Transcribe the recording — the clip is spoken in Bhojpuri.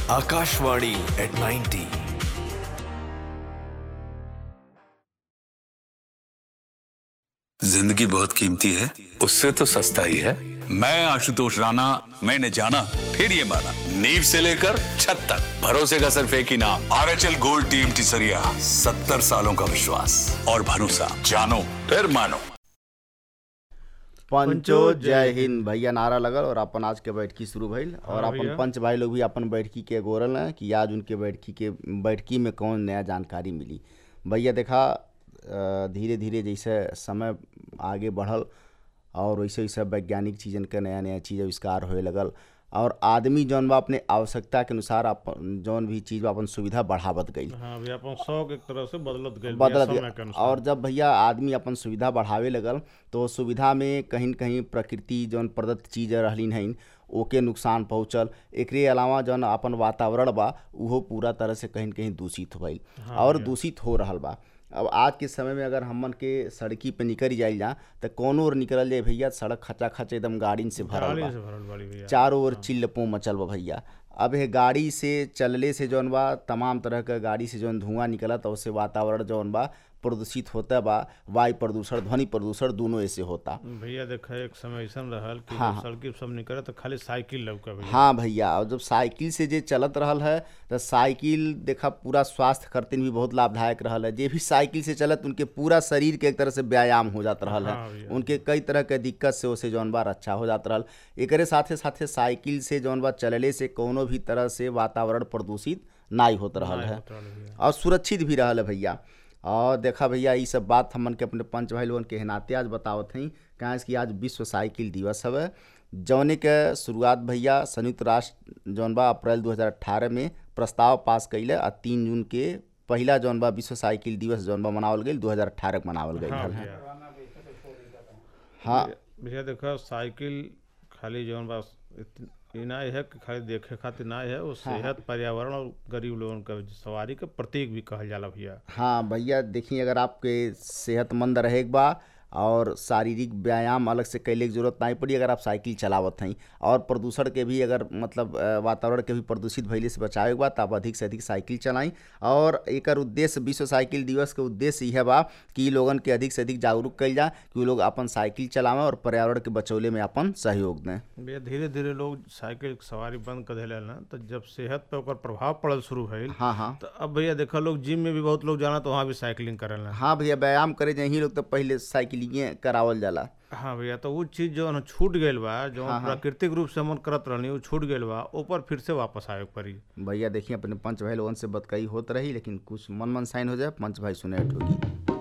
आकाशवाणी एट 90। जिंदगी बहुत कीमती है, उससे तो सस्ता ही है। मैं आशुतोष राणा, मैंने जाना फिर ये माना, नींव से लेकर छत तक भरोसे का सिर्फ एक ही नाम, आरएचएल गोल्ड टीम टिसरिया। 70 सालों का विश्वास और भरोसा, जानो फिर मानो। पंचो जय हिंद भैया नारा लगल और अपन आज के बैठकी शुरू भइल। और अपन पंच भाई लोग भी अपन बैठकी के गोरल हैं कि आज उनके बैठकी में कौन नया जानकारी मिली। भैया देखा धीरे धीरे जैसे समय आगे बढ़ल और वैसे वैसे वैज्ञानिक चीज़न के नया नया चीज़ आविष्कार होए लगल और आदमी जौन बा अपने आवश्यकता के अनुसार अपन जौन भी चीज़ बा अपन सुविधा बढ़ावत गई। हाँ भैया, अपन शौक एक तरह से बदलत गई। और जब भैया आदमी अपन सुविधा बढ़ावे लगल तो सुविधा में कहीं न कहीं प्रकृति जौन प्रदत्त चीज़ रहलिन हन ओके नुकसान पहुँचल। एकरे अलावा जौन अपन वातावरण बा उहो पूरा तरह से कहीं न कहीं दूषित भइल और दूषित हो रहल बा। अब आज के समय में अगर हमन के सड़की पे निकल जाइल जा तो कोनो ओर निकल जाए भैया, सड़क खचा खच एकदम गाड़ी से भरल बा, चारों ओर चिल्लपो मचल बा भैया। अब ये गाड़ी से चलले से जौन बा तमाम तरह का गाड़ी से जौन धुआं निकलत उससे वातावरण जौन बा प्रदूषित होता बा। वायु प्रदूषण ध्वनि प्रदूषण दोनों ऐसे होता। भैया देखा एक समय ऐसा रहल कि सड़की सब निकले तो खाली साइकिल लौका भैया। हाँ भैया, और जब साइकिल से जे चलत रहल है तो साइकिल देखा पूरा स्वास्थ्य खातिर भी बहुत लाभदायक रहल है। जे भी साइकिल से चलत उनके पूरा शरीर के एक तरह से व्यायाम हो जात रहल है। उनके कई तरह के दिक्कत से उसे जौन बा अच्छा हो जात रहल। एकरे साथे साथे साइकिल से जौन बा चलले से कोनो भी तरह से वातावरण प्रदूषित नहीं होत रहल है और सुरक्षित भी रहल है भैया। और देखा भैया ये सब बात हमन के अपने पंच भाई लोगन के नाते आज बतावत हैं कहाँ कि आज विश्व साइकिल दिवस है जौने के शुरुआत भैया संयुक्त राष्ट्र जौन बा अप्रैल 2018 में प्रस्ताव पास कैले और 3 जून के पहला जौन बा विश्व साइकिल दिवस जौन बा मनावल गई 2018 के मनावल गई है। हाँ भैया देखा साइकिल खाली जौन बा ना है कि खाली देखे खातिर ना है, वो सेहत पर्यावरण और गरीब लोगों का सवारी का प्रतीक भी कहल जाला भैया। हाँ भैया देखिए, अगर आपके सेहतमंद रहेक बा और शारीरिक व्यायाम अलग से कैले की जरूरत नहीं पड़ी अगर आप साइकिल चलावत हैं और प्रदूषण के भी अगर मतलब वातावरण के भी प्रदूषित भइले से बचावे के बा तो आप अधिक से अधिक साइकिल चलाएं। और एक उद्देश्य विश्व साइकिल दिवस के उद्देश्य यह बा कि लोगन के अधिक से अधिक जागरूक कल जाए कि वो लोग अपन साइकिल चलावें और पर्यावरण के बचौले में अपन सहयोग दें। भैया धीरे धीरे लोग साइकिल सवारी बंद कर दिले ना तो जब सेहत पे ओकर प्रभाव पड़ल शुरू भइल। हाँ तो अब भैया देखा लोग जिम में भी बहुत लोग जाना तो वहाँ भी साइकिलिंग करेला। हाँ भैया, व्यायाम करे यही लोग तो पहले साइकिलिंग करावल जाला। हाँ भैया, तो वो चीज जो छूट गईल बा जो प्राकृतिक रूप से हम करत रहनी वो छूट गईल बा, ऊपर फिर से वापस आवे पड़ी। भैया देखिए अपने पंच भाई लोगन से बतकई होत रही लेकिन कुछ मन साइन हो जाए पंच भाई सुने ठोकी।